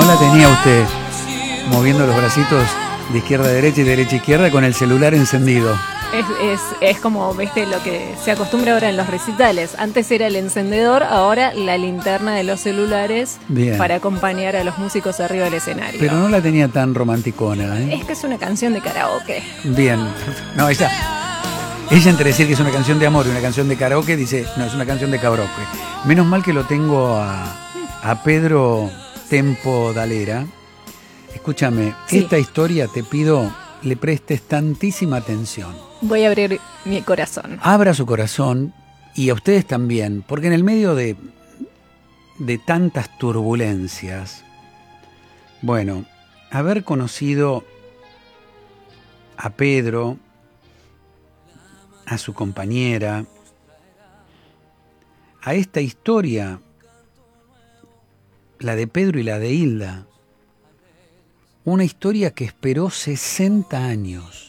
No la tenía usted moviendo los bracitos de izquierda a derecha y derecha a izquierda con el celular encendido. Es como, viste, lo que se acostumbra ahora en los recitales. Antes era el encendedor, ahora la linterna de los celulares. Bien. Para acompañar a los músicos arriba del escenario. Pero no la tenía tan romanticona, ¿eh? Es que es una canción de karaoke. Bien. No, ella entre decir que es una canción de amor y una canción de karaoke, dice, no, es una canción de karaoke. Menos mal que lo tengo a Pedro Tempo Dalera. Escúchame, sí. Esta historia te pido le prestes tantísima atención. Voy a abrir mi corazón. Abra su corazón y a ustedes también, porque en el medio de tantas turbulencias, bueno, haber conocido a Pedro, a su compañera, a esta historia, la de Pedro y la de Hilda, una historia que esperó 60 años.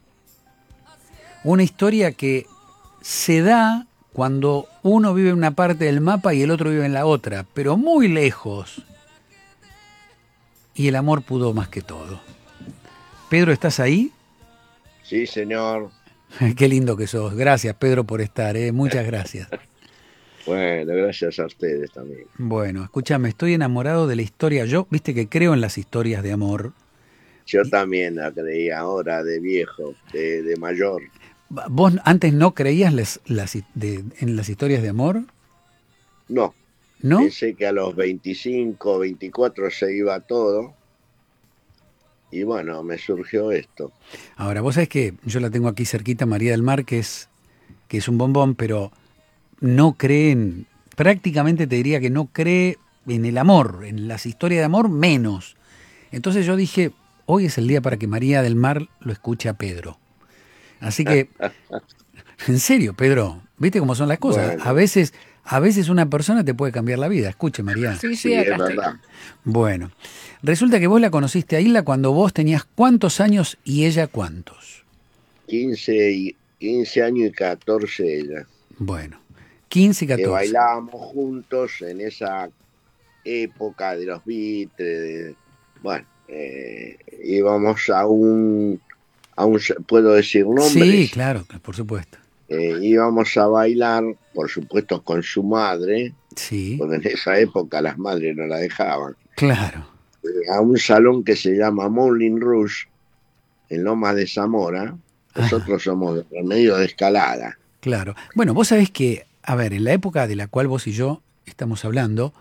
Una historia que se da cuando uno vive en una parte del mapa y el otro vive en la otra, pero muy lejos. Y el amor pudo más que todo. Pedro, ¿estás ahí? Sí, señor. Qué lindo que sos. Gracias, Pedro, por estar. Muchas gracias. Bueno, gracias a ustedes también. Bueno, escúchame, estoy enamorado de la historia. Yo, viste que creo en las historias de amor. Yo también la creía ahora, de viejo, de mayor. ¿Vos antes no creías en las historias de amor? No. ¿No? Pensé que a los 25, 24 se iba todo. Y bueno, me surgió esto. Ahora, vos sabés que yo la tengo aquí cerquita, María del Mar, que es un bombón, pero no cree prácticamente te diría que no cree en el amor, en las historias de amor menos. Entonces yo dije, hoy es el día para que María del Mar lo escuche a Pedro. Así que, en serio, Pedro, ¿viste cómo son las cosas? Bueno. A veces una persona te puede cambiar la vida. Escuche, María. Sí, es verdad. Bueno, resulta que vos la conociste a Hilda cuando vos tenías ¿cuántos años y ella cuántos? 15 años y 14 ella. Bueno, 15 y 14. Que bailábamos juntos en esa época de los Beatles. Bueno, íbamos a un, ¿puedo decir nombres? Sí, claro, por supuesto. Íbamos a bailar, por supuesto, con su madre. Sí. Porque en esa época las madres no la dejaban. Claro. A un salón que se llama Moulin Rouge, en Lomas de Zamora. Nosotros somos de Remedio de Escalada. Claro. Bueno, vos sabés que, a ver, en la época de la cual vos y yo estamos hablando,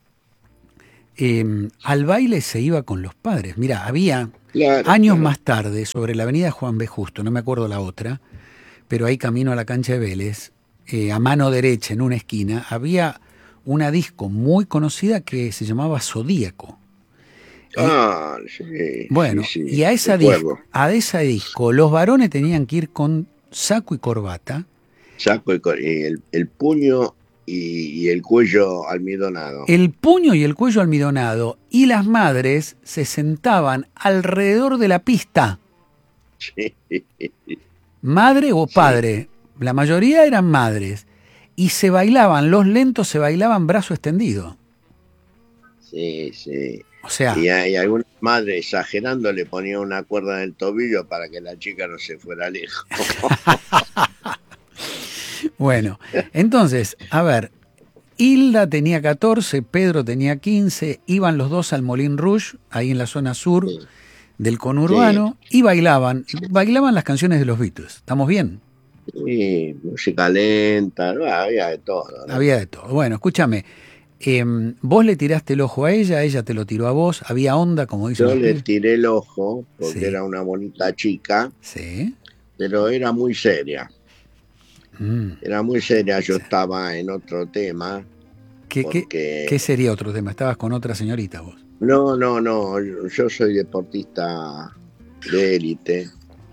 al baile se iba con los padres. Mirá, había años más tarde, sobre la avenida Juan B. Justo, no me acuerdo la otra, pero ahí camino a la cancha de Vélez, a mano derecha, en una esquina, había una disco muy conocida que se llamaba Zodíaco. Sí. Bueno, sí, y a esa disco los varones tenían que ir con saco y corbata. Saco y el puño y el cuello almidonado. El puño y el cuello almidonado. Y las madres se sentaban alrededor de la pista. Sí. Madre o padre. Sí. La mayoría eran madres. Y se bailaban, los lentos se bailaban brazo extendido. Sí. O sea, y alguna madre exagerando le ponía una cuerda en el tobillo para que la chica no se fuera lejos. Bueno, entonces, a ver, Hilda tenía 14, Pedro tenía 15, iban los dos al Moulin Rouge, ahí en la zona sur del conurbano, y bailaban las canciones de los Beatles. ¿Estamos bien? Sí, música lenta, había de todo, ¿no? Había de todo. Bueno, escúchame, vos le tiraste el ojo a ella te lo tiró a vos, había onda, como dice. Yo le tiré el ojo, porque era una bonita chica, pero era muy seria. Era muy seria, yo estaba en otro tema. ¿Qué sería otro tema? ¿Estabas con otra señorita vos? No, yo soy deportista de élite.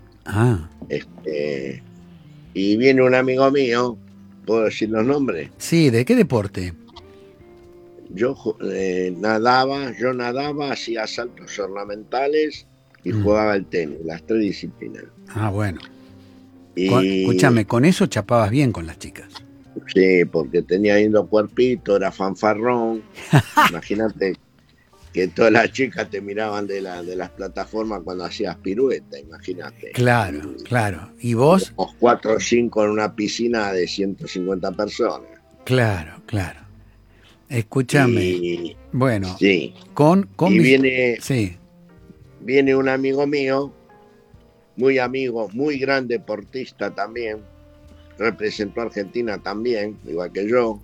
Y viene un amigo mío, ¿puedo decir los nombres? Sí, ¿de qué deporte? Yo nadaba, hacía saltos ornamentales y jugaba al tenis, las 3 disciplinas. Bueno. Escúchame, con eso chapabas bien con las chicas. Sí, porque tenía lindo cuerpito, era fanfarrón. Imagínate que todas las chicas te miraban de las plataformas cuando hacías pirueta, imagínate. Claro, claro. ¿Y vos? 4 o 5 en una piscina de 150 personas. Claro, claro. Escúchame. Bueno, sí. Y viene un amigo mío, muy amigo, muy gran deportista también, representó a Argentina también, igual que yo,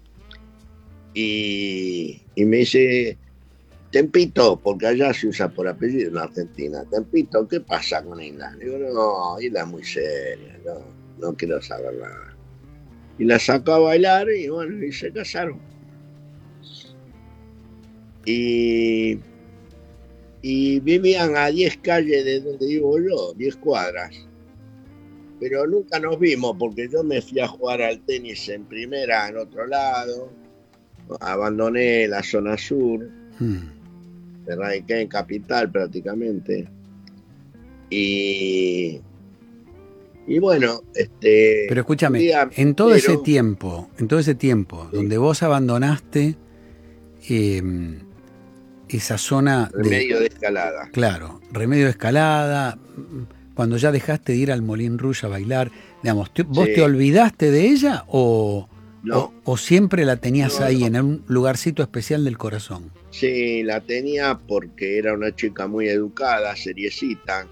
y me dice, Tempito, porque allá se usa por apellido en Argentina, Tempito, ¿qué pasa con Hilda? Digo, no, Hilda es muy seria, no quiero saber nada. Y la sacó a bailar y bueno, y se casaron. Y vivían a 10 calles de donde vivo yo, 10 cuadras. Pero nunca nos vimos porque yo me fui a jugar al tenis en primera en otro lado, abandoné la zona sur, me radiqué en Capital prácticamente. Y bueno, Pero escúchame, en todo ese tiempo, donde vos abandonaste esa zona Remedio de Escalada. Claro, Remedio de Escalada, cuando ya dejaste de ir al Moulin Rouge a bailar, digamos, ¿vos te olvidaste de ella o siempre la tenías ahí en un lugarcito especial del corazón? Sí, la tenía porque era una chica muy educada, seriecita.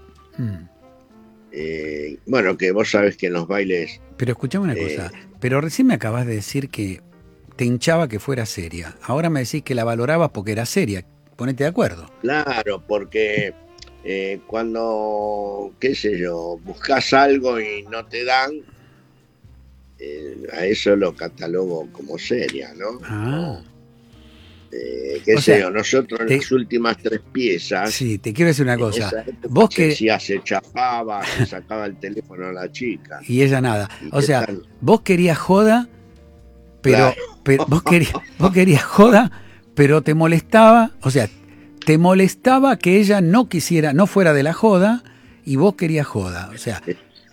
Bueno, que vos sabés que en los bailes... Pero escuchame una cosa, pero recién me acabas de decir que te hinchaba que fuera seria. Ahora me decís que la valorabas porque era seria. Ponete de acuerdo. Claro, porque cuando, qué sé yo, buscas algo y no te dan, a eso lo catalogo como seria, ¿no? Qué sé yo, nosotros en las últimas 3 piezas... Sí, te quiero decir una cosa. Vos que se chapaba, se sacaba el teléfono a la chica. Y ella nada. O sea, vos querías joda, pero, claro. vos querías joda, pero te molestaba, o sea, te molestaba que ella no fuera de la joda, y vos querías joda, o sea.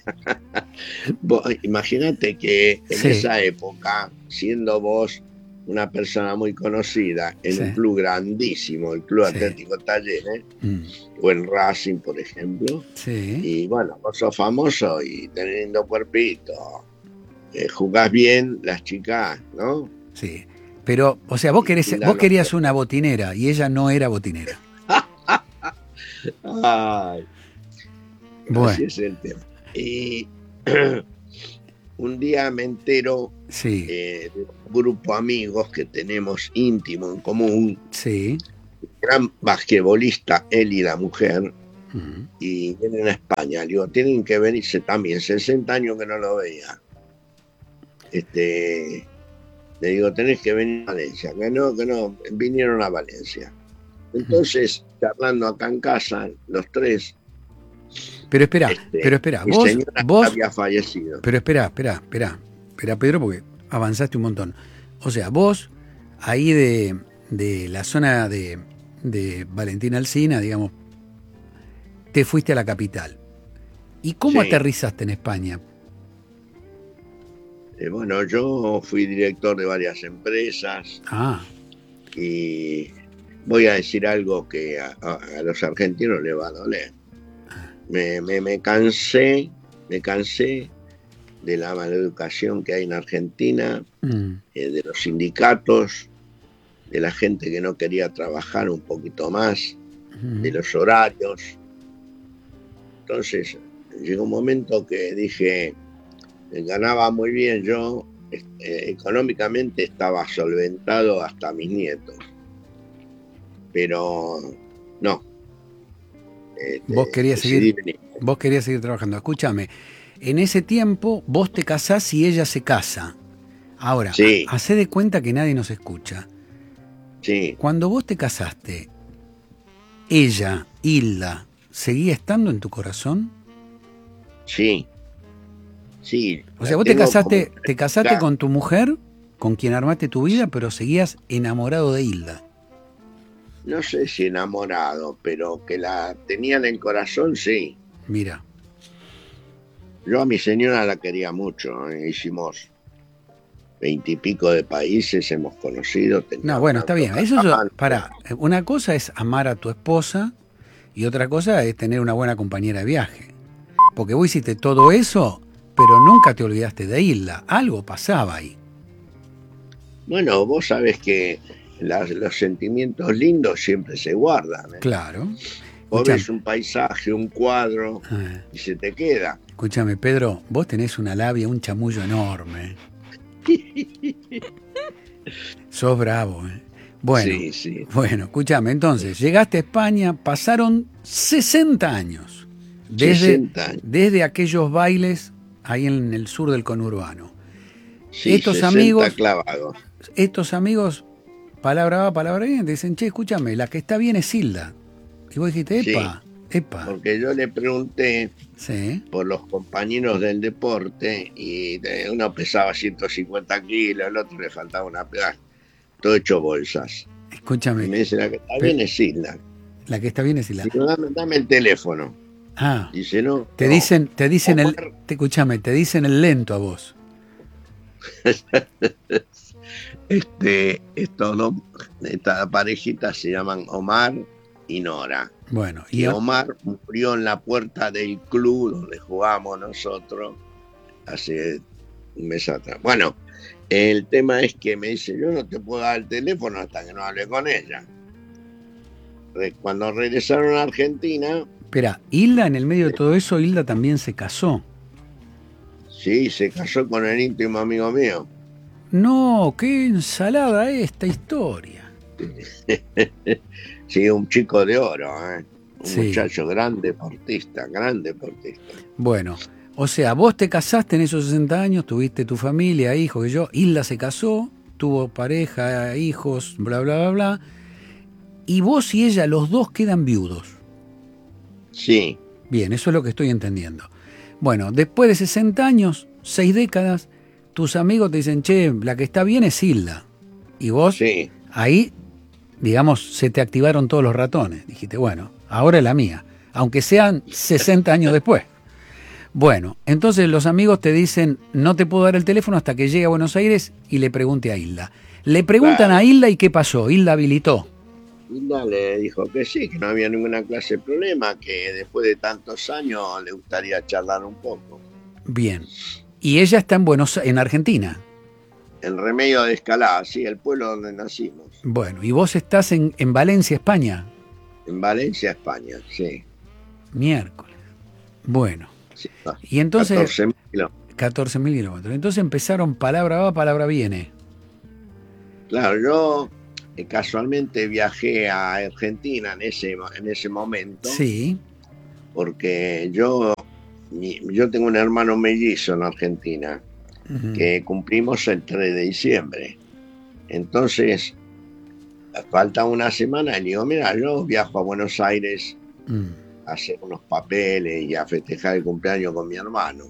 Imagínate que en esa época, siendo vos una persona muy conocida en un club grandísimo, el Club Atlético Talleres, o en Racing, por ejemplo, y bueno, vos sos famoso y teniendo cuerpito, jugás bien, las chicas, ¿no? Sí. Pero, o sea, vos querías una botinera y ella no era botinera. Ay, bueno. Así es el tema. Y un día me entero de un grupo de amigos que tenemos íntimo en común. Sí. Gran basquetbolista, él y la mujer, y vienen a España. Le digo, tienen que venirse también, 60 años que no lo veía. Le digo, tenés que venir a Valencia. Que no, vinieron a Valencia. Entonces, charlando acá en casa, los 3. Pero espera, vos había fallecido. Pero espera, Pedro, porque avanzaste un montón. O sea, vos, ahí de la zona de Valentín Alsina, digamos, te fuiste a la capital. ¿Y cómo aterrizaste en España? Bueno, yo fui director de varias empresas. Y voy a decir algo que a los argentinos les va a doler. Me cansé de la maleducación que hay en Argentina, de los sindicatos, de la gente que no quería trabajar un poquito más, de los horarios. Entonces, llegó un momento que dije, ganaba muy bien yo, económicamente estaba solventado hasta mis nietos, pero no. Vos querías seguir trabajando. Escúchame, en ese tiempo vos te casás y ella se casa. Ahora, hacé de cuenta que nadie nos escucha. Sí. Cuando vos te casaste, ella, Hilda, ¿seguía estando en tu corazón? Sí. O sea, vos te casaste con tu mujer, con quien armaste tu vida, pero seguías enamorado de Hilda. No sé si enamorado, pero que la tenía en el corazón, sí. Mira. Yo a mi señora la quería mucho, hicimos 20 y pico de países hemos conocido. No, bueno, está bien. Eso para, una cosa es amar a tu esposa y otra cosa es tener una buena compañera de viaje. Porque vos hiciste todo eso, pero nunca te olvidaste de Hilda. Algo pasaba ahí. Bueno, vos sabés que los sentimientos lindos siempre se guardan. Claro. Vos ves un paisaje, un cuadro, y se te queda. Escúchame, Pedro, vos tenés una labia, un chamullo enorme. Sos bravo, ¿eh? Bueno, sí. Bueno, escúchame, entonces, llegaste a España, pasaron 60 años. Desde aquellos bailes ahí en el sur del conurbano. Sí, estos amigos clavados. Estos amigos, palabra va, palabra viene, te dicen, che, escúchame, la que está bien es Hilda. Y vos dijiste, epa. Porque yo le pregunté por los compañeros del deporte y uno pesaba 150 kilos, el otro le faltaba una pedazo, todo hecho bolsas. Escúchame. Y me dice, la que está bien es Hilda. La que está bien es Hilda. Digo, dame el teléfono. Dice, no. Te dicen escúchame, te dicen el lento a vos. Esta parejita se llaman Omar y Nora. Bueno, y Omar murió en la puerta del club donde jugamos nosotros hace un mes atrás. Bueno, el tema es que me dice, yo no te puedo dar el teléfono hasta que no hable con ella. Cuando regresaron a Argentina... Espera, Hilda, en el medio de todo eso, Hilda también se casó. Sí, se casó con el íntimo amigo mío. No, qué ensalada esta historia. Sí, un chico de oro, ¿eh? Un muchacho gran deportista. Bueno, o sea, vos te casaste en esos 60 años, tuviste tu familia, hijos, que yo. Hilda se casó, tuvo pareja, hijos, bla, bla, bla, bla. Y vos y ella, los dos quedan viudos. Sí. Bien, eso es lo que estoy entendiendo. Bueno, después de 60 años, 6 décadas, tus amigos te dicen, che, la que está bien es Hilda. Y vos, ahí, digamos, se te activaron todos los ratones. Dijiste, bueno, ahora es la mía, aunque sean 60 años después. Bueno, entonces los amigos te dicen, no te puedo dar el teléfono hasta que llegue a Buenos Aires y le pregunte a Hilda. Le preguntan a Hilda y ¿qué pasó? Hilda habilitó. Hilda le dijo que sí, que no había ninguna clase de problema, que después de tantos años le gustaría charlar un poco. Bien. Y ella está en Argentina. En Remedio de Escalada, sí, el pueblo donde nacimos. Bueno, y vos estás en Valencia, España. En Valencia, España, sí. Miércoles. Bueno. Sí, y entonces 14.000 kilómetros. 14.000 kilómetros. Entonces empezaron palabra va, palabra viene. Claro, yo casualmente viajé a Argentina en ese momento. Sí. Porque yo tengo un hermano mellizo en Argentina, que cumplimos el 3 de diciembre. Entonces, falta una semana y le digo, mira, yo viajo a Buenos Aires a hacer unos papeles y a festejar el cumpleaños con mi hermano.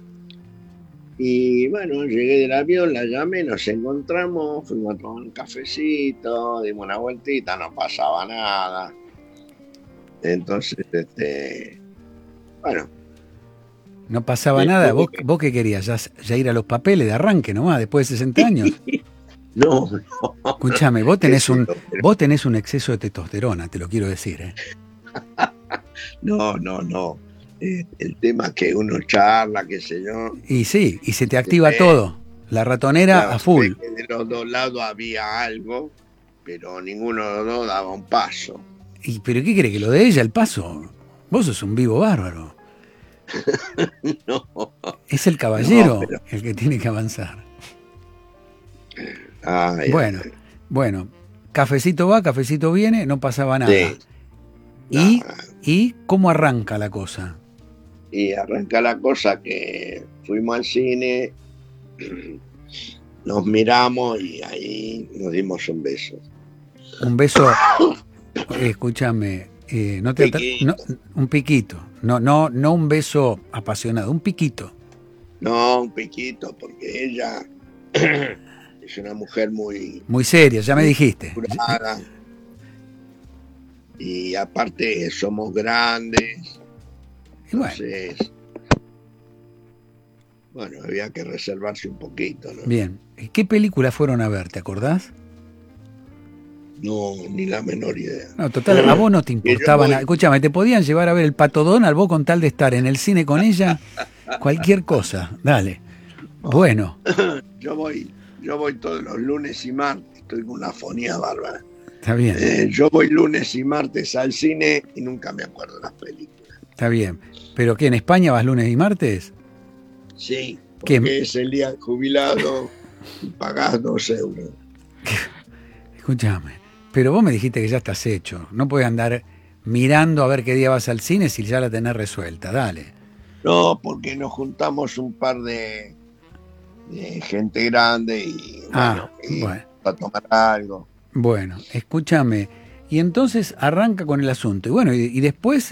Y bueno, llegué del avión, la llamé, nos encontramos, fuimos a tomar un cafecito, dimos una vueltita, no pasaba nada. Entonces, bueno. No pasaba nada. ¿Vos qué querías? ¿Ya ir a los papeles de arranque nomás, después de 60 años? No. Escúchame, vos tenés un exceso de testosterona, te lo quiero decir, ¿eh? No. El tema es que uno charla, qué sé yo. Y sí, y se te activa todo. La ratonera a full. De los dos lados había algo, pero ninguno de los dos daba un paso. ¿Pero qué cree? ¿Que lo de ella, el paso? Vos sos un vivo bárbaro. No. Es el caballero el que tiene que avanzar. Bueno, cafecito va, cafecito viene, no pasaba nada. Sí. ¿Y cómo arranca la cosa? Y arranca la cosa que fuimos al cine, nos miramos y ahí nos dimos un beso. Un beso, escúchame, un piquito, no un beso apasionado, un piquito. No, un piquito, porque ella es una mujer muy seria, ya me dijiste. Curada. Y aparte somos grandes. Entonces, Bueno, había que reservarse un poquito, ¿no? Bien. ¿Qué película fueron a ver? ¿Te acordás? No, ni la menor idea. No, total, a vos no te importaba nada. Escúchame, te podían llevar a ver el Pato Donald, vos con tal de estar en el cine con ella, cualquier cosa. Dale. Bueno. Yo voy todos los lunes y martes, estoy con una fonía bárbara. Está bien. Yo voy lunes y martes al cine y nunca me acuerdo de las películas. Está bien. ¿Pero qué, en España vas lunes y martes? Sí, porque es el día del jubilado y pagás 2 euros. Escúchame, pero vos me dijiste que ya estás hecho. No puedes andar mirando a ver qué día vas al cine si ya la tenés resuelta. Dale. No, porque nos juntamos un par de gente grande y bueno, a tomar algo. Bueno, escúchame. Y entonces arranca con el asunto. Y bueno, y después,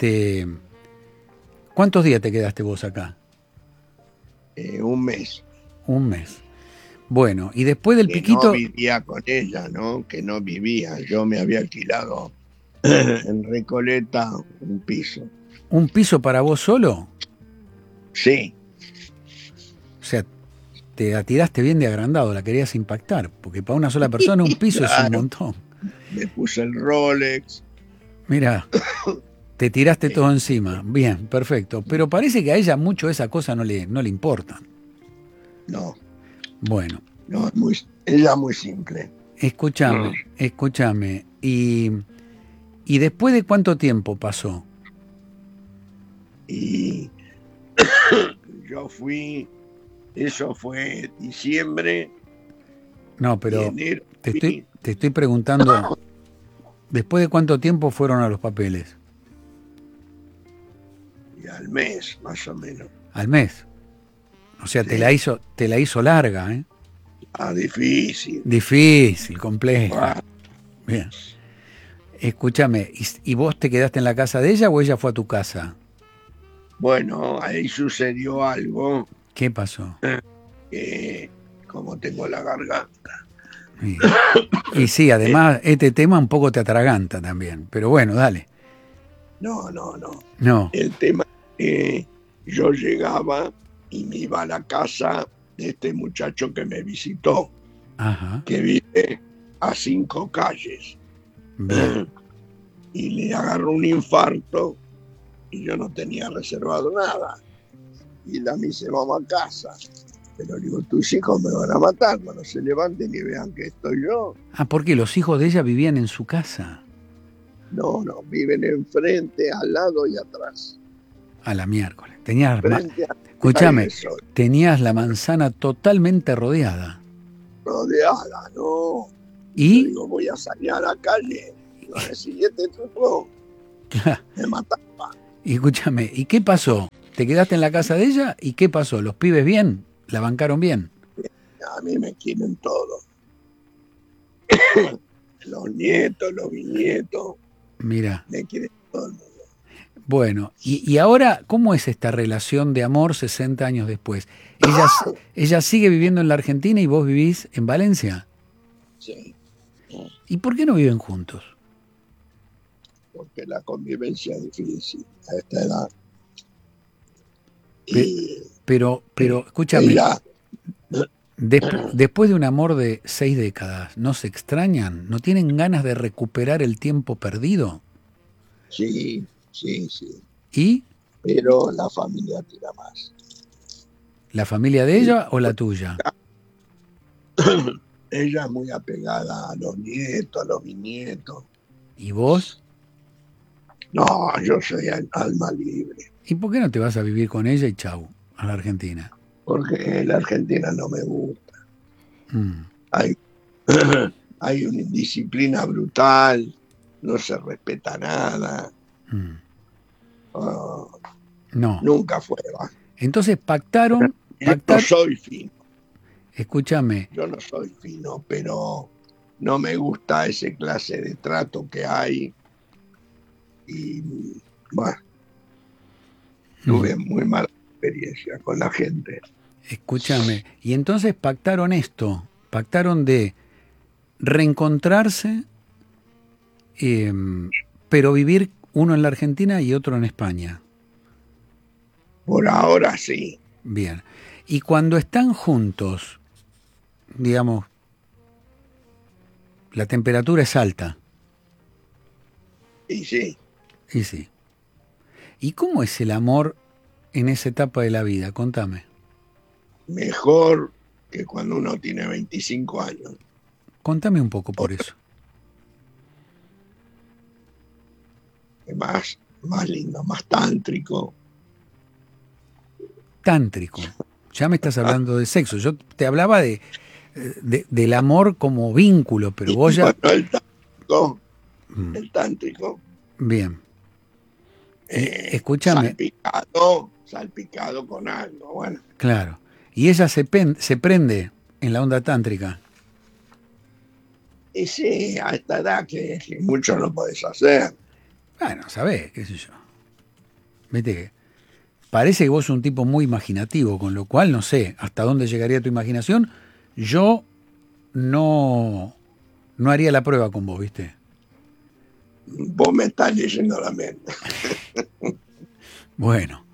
¿cuántos días te quedaste vos acá? 1 mes. 1 mes. Bueno, y después del piquito... No vivía con ella, ¿no? Que no vivía. Yo me había alquilado en Recoleta un piso. ¿Un piso para vos solo? Sí. O sea, te la tiraste bien de agrandado, la querías impactar, porque para una sola persona un piso claro, es un montón. Me puse el Rolex. Mira, te tiraste todo encima. Bien, perfecto. Pero parece que a ella mucho esa cosa no le importa. No. Bueno. No, ella es muy simple. Escúchame. ¿Y después de cuánto tiempo pasó? Y yo fui, eso fue diciembre. No, pero te estoy preguntando, ¿después de cuánto tiempo fueron a los papeles? Y al mes, más o menos. ¿Al mes? O sea, sí. te la hizo larga, ¿eh? Difícil. Difícil, compleja. Bien. Escúchame, ¿y vos te quedaste en la casa de ella o ella fue a tu casa? Bueno, ahí sucedió algo. ¿Qué pasó? Como tengo la garganta. Y sí, además, este tema un poco te atraganta también. Pero bueno, dale. No. El tema es que yo llegaba y me iba a la casa de este muchacho que me visitó. Ajá. Que vive a 5 calles. Bien. Y le agarró un infarto y yo no tenía reservado nada. Y la me dice, vamos a casa. Pero digo, tus hijos me van a matar cuando se levanten y vean que estoy yo. ¿Por qué? ¿Los hijos de ella vivían en su casa? No, viven enfrente, al lado y atrás. A la miércoles. Escúchame, tenías la manzana totalmente rodeada. Rodeada, no. ¿Y? Yo digo, voy a salir a la calle. Y van a decir, este truco me mataba. Y escúchame, ¿y qué pasó? ¿Te quedaste en la casa de ella? ¿Y qué pasó? ¿Los pibes bien? ¿La bancaron bien? A mí me quieren todos. Los nietos, los bisnietos. Mira. Me quieren todo el mundo. Bueno, y ahora, ¿cómo es esta relación de amor 60 años después? ¿Ella sigue viviendo en la Argentina y vos vivís en Valencia? Sí. ¿Y por qué no viven juntos? Porque la convivencia es difícil a esta edad. Pero escúchame, después de un amor de 6 décadas, ¿no se extrañan? ¿No tienen ganas de recuperar el tiempo perdido? Sí. ¿Y? Pero la familia tira más. ¿La familia de ella o la tuya? Ella es muy apegada a los nietos, a los bisnietos. ¿Y vos? No, yo soy alma libre. ¿Y por qué no te vas a vivir con ella y chau, a la Argentina? Porque la Argentina no me gusta. Hay una indisciplina brutal, no se respeta nada. No. Nunca fue. Entonces pactaron. Yo no soy fino. Escúchame. Yo no soy fino, pero no me gusta ese clase de trato que hay. Y bueno, tuve muy mala experiencia con la gente. Escúchame. Y entonces pactaron esto. Pactaron de reencontrarse, pero vivir uno en la Argentina y otro en España. Por ahora sí. Bien. Y cuando están juntos, digamos, la temperatura es alta. Y sí. Y sí. ¿Y cómo es el amor en esa etapa de la vida? Contame. Mejor que cuando uno tiene 25 años. Contame un poco por eso. Más lindo, más tántrico. Tántrico. Ya me estás hablando de sexo. Yo te hablaba del amor como vínculo, pero vos ya... Bueno, el tántrico. Bien. Escúchame. Salpicado con algo, bueno. Claro. ¿Y ella se prende en la onda tántrica? Y sí, a esta edad que mucho no podés hacer. Bueno, sabés, qué sé yo. Viste que parece que vos sos un tipo muy imaginativo, con lo cual no sé hasta dónde llegaría tu imaginación. Yo no haría la prueba con vos, ¿viste? Vos me estás leyendo la mente. Bueno,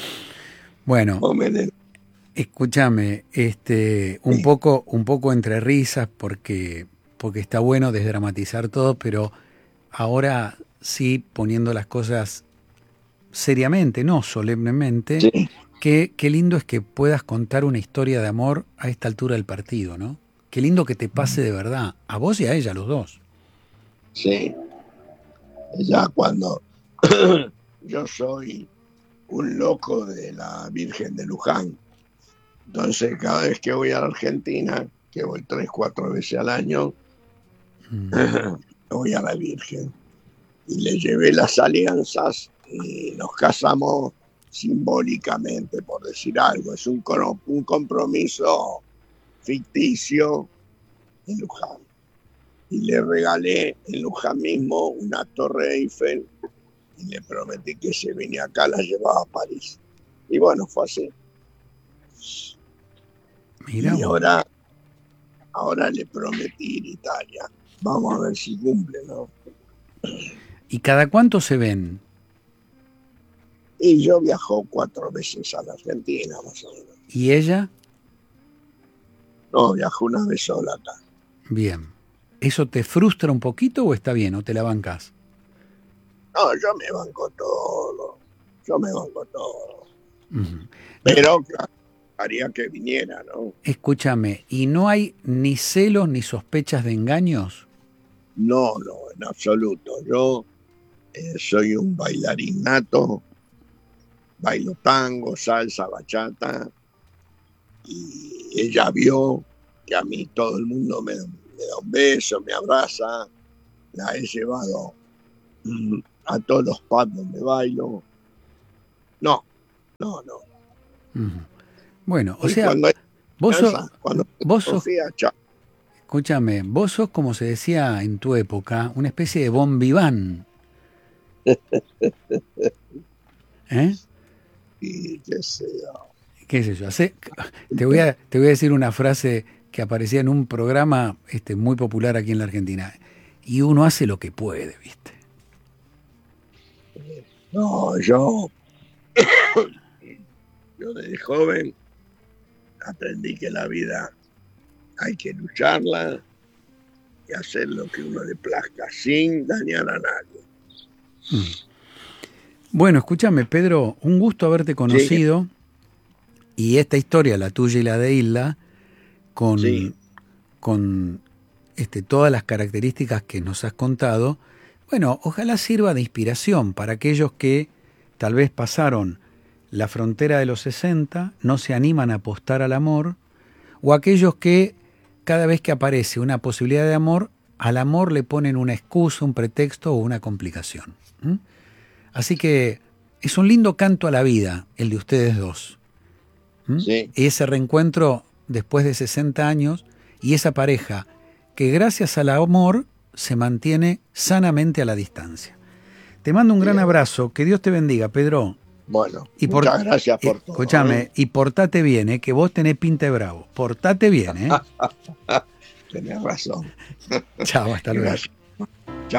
escúchame, un poco entre risas porque está bueno desdramatizar todo, pero ahora sí poniendo las cosas seriamente, no solemnemente, sí. Qué lindo es que puedas contar una historia de amor a esta altura del partido, ¿no? Qué lindo que te pase de verdad, a vos y a ella, los dos. Sí. Ya cuando yo soy un loco de la Virgen de Luján, entonces cada vez que voy a la Argentina, que voy 3-4 veces al año, voy a la Virgen y le llevé las alianzas y nos casamos simbólicamente, por decir algo. Es un compromiso ficticio en Luján. Y le regalé en Luján mismo una torre Eiffel y le prometí que si venía acá la llevaba a París. Y bueno, fue así. Mirá, y ahora le prometí ir a Italia. Vamos a ver si cumple, ¿no? ¿Y cada cuánto se ven? Y yo viajo 4 veces a la Argentina, más o menos. ¿Y ella? No, viajo una vez sola acá. Bien. ¿Eso te frustra un poquito o está bien o te la bancás? No, yo me banco todo. Uh-huh. Pero claro, haría que viniera, ¿no? Escúchame, ¿y no hay ni celos ni sospechas de engaños? No, en absoluto. Yo soy un bailarín nato, bailo tango, salsa, bachata, y ella vio que a mí todo el mundo me da un beso, me abraza, la he llevado a todos los pubs donde bailo. No. Bueno, o y sea, vos sos, chao. Escúchame, vos sos, como se decía en tu época, una especie de bon vivant. ¿Eh? Y qué sé yo. ¿Qué sé yo? Te voy a decir una frase que aparecía en un programa muy popular aquí en la Argentina. Y uno hace lo que puede, ¿viste? No, yo desde joven aprendí que la vida hay que lucharla y hacer lo que uno le plazca sin dañar a nadie. Bueno, escúchame, Pedro, un gusto haberte conocido. Sí. Y esta historia, la tuya y la de Hilda, con todas las características que nos has contado, bueno, ojalá sirva de inspiración para aquellos que tal vez pasaron la frontera de los 60, no se animan a apostar al amor, o aquellos que cada vez que aparece una posibilidad de amor, al amor le ponen una excusa, un pretexto o una complicación. Así que es un lindo canto a la vida el de ustedes dos. Sí. Y ese reencuentro después de 60 años y esa pareja que gracias al amor se mantiene sanamente a la distancia. Te mando un gran abrazo, que Dios te bendiga, Pedro. Bueno, muchas gracias por todo. Escúchame, y portate bien, que vos tenés pinta de bravo. Portate bien, Tenés razón. Chao, hasta luego. Gracias.